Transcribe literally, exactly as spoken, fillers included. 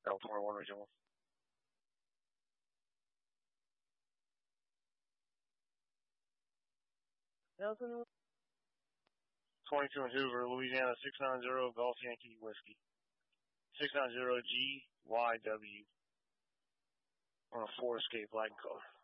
L twenty-one original. twenty-two in Hoover, Louisiana, six nine zero Golf Yankee Whiskey. six nine zero G Y W on a Ford Escape Black car.